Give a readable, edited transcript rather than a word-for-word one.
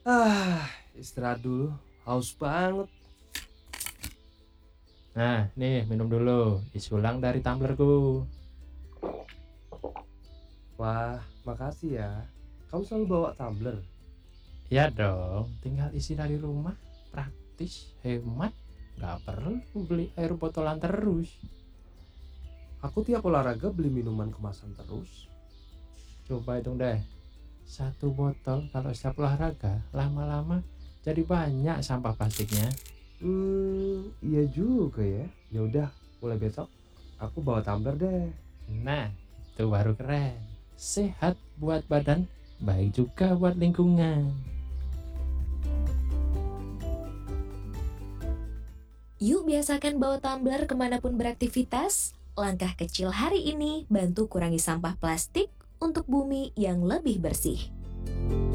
Istirahat dulu. Haus banget. Nah, nih minum dulu. Isi ulang dari tumblerku. Wah, makasih ya. Kamu selalu bawa tumbler. Ya dong, tinggal isi dari rumah. Praktis, hemat. Gak perlu beli air botolan terus. Aku tiap olahraga beli minuman kemasan terus. Coba hitung deh. Satu botol kalau setiap olahraga, lama-lama jadi banyak sampah plastiknya. Iya juga ya. Ya udah, mulai besok aku bawa tumbler deh. Nah, itu baru keren. Sehat buat badan, baik juga buat lingkungan. Yuk biasakan bawa tumbler kemanapun beraktivitas. Langkah kecil hari ini bantu kurangi sampah plastik untuk bumi yang lebih bersih.